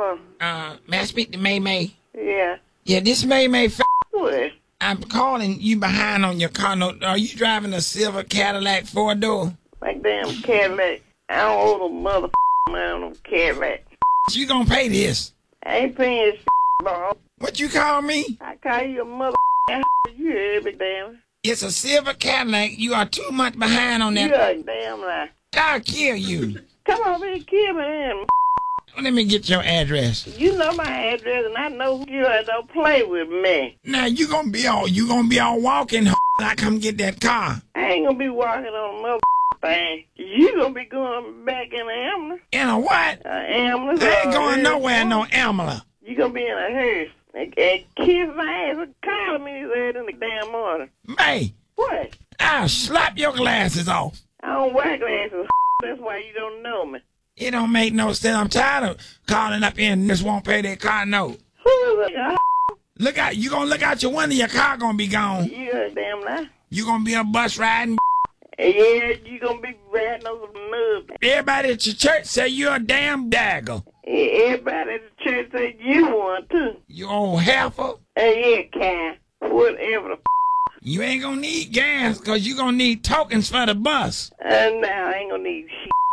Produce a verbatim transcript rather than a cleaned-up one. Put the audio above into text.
Hello. Uh, may I speak to May May? Yeah. Yeah, this May May. F What? I'm calling you behind on your car note. Are you driving a silver Cadillac four door? Like damn Cadillac. I don't owe the mother money on no Cadillac. You gonna pay this? I ain't paying shit, bro. What you call me? I call you a mother. You hear me, damn. It's a silver Cadillac. You are too much behind on You that. a damn lie. I'll kill you. Come over here and kill me, then. Let me get your address. You know my address, and I know who you are. Don't play with me. Now you gonna be all you gonna be all walking. I come get that car. I ain't gonna be walking on a mother thing. You gonna be going back in the ambulance. In a what? Uh, ambulance. I ain't uh, going hearse. nowhere. No Amala. You gonna be in a hearse. And, and kiss my ass and calling me his ass in the damn morning. May, What? I'll slap your glasses off. I don't wear glasses. That's why you don't know me. It don't make no sense. I'm tired of calling up in and just won't pay their car note. Who is it? Look out, you gonna look out your window, your car gonna be gone. You a damn lie. You gonna be a bus riding. Yeah, you gonna be riding on some nubs. Everybody at your church say you're a damn dagger. Everybody at the church say you want too. You old heifer. Hey, yeah, Kai. Whatever the f***. You ain't gonna need gas, cause you gonna need tokens for the bus. Uh, nah, I ain't gonna need shit.